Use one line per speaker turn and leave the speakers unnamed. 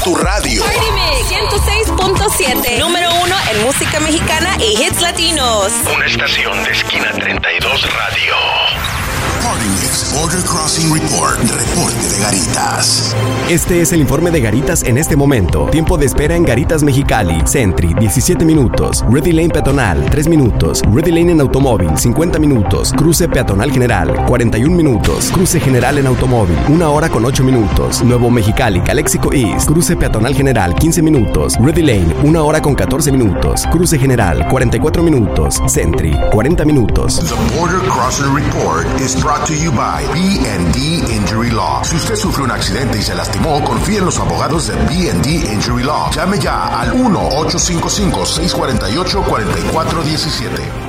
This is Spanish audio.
tu radio.
Party Mix 106.7, número 1 en música mexicana y hits latinos.
Una estación de esquina 32 Radio.
Party Mix Border Crossing Report. Reporte de Garitas.
Este es el informe de Garitas en este momento. Tiempo de espera en Garitas Mexicali. Sentry, 17 minutos. Ready Lane peatonal, 3 minutos. Ready Lane en automóvil, 50 minutos. Cruce peatonal general, 41 minutos. Cruce general en automóvil, 1 hora con 8 minutos. Nuevo Mexicali, Calexico East. Cruce peatonal general, 15 minutos. Ready Lane, 1 hora con 14 minutos. Cruce general, 44 minutos. Sentry, 40 minutos.
The Border Crossing Report is brought to you by B&D Injury Law. Si usted sufre un accidente y se lastimó, confíe en los abogados de B&D Injury Law. Llame ya al 1-855-648-4417.